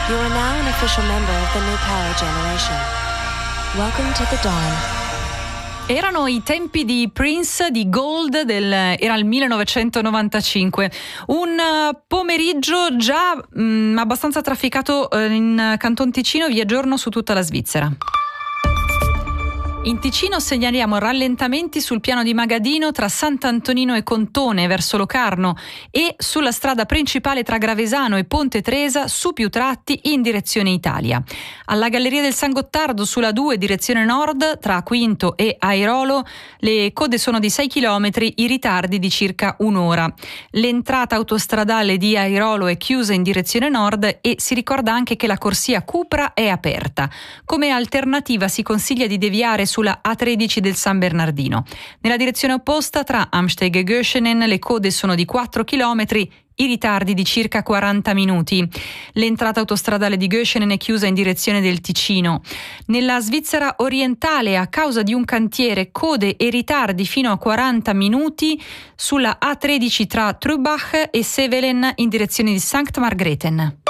You are now an official member of the New Power Generation. Welcome to the dawn. Erano i tempi di Prince, di Gold, era il 1995. Un pomeriggio già abbastanza trafficato in Canton Ticino, via giorno su tutta la Svizzera. In Ticino segnaliamo rallentamenti sul piano di Magadino tra Sant'Antonino e Contone verso Locarno e sulla strada principale tra Gravesano e Ponte Tresa su più tratti in direzione Italia. Alla Galleria del San Gottardo sulla 2 direzione nord tra Quinto e Airolo le code sono di 6 km, i ritardi di circa un'ora. L'entrata autostradale di Airolo è chiusa in direzione nord e si ricorda anche che la corsia Cupra è aperta. Come alternativa si consiglia di deviare sulla A13 del San Bernardino. Nella direzione opposta tra Amsteg e Göschenen le code sono di 4 km, i ritardi di circa 40 minuti. L'entrata autostradale di Göschenen è chiusa in direzione del Ticino. Nella Svizzera orientale, a causa di un cantiere, code e ritardi fino a 40 minuti sulla A13 tra Trubach e Sevelen in direzione di Sankt Margrethen.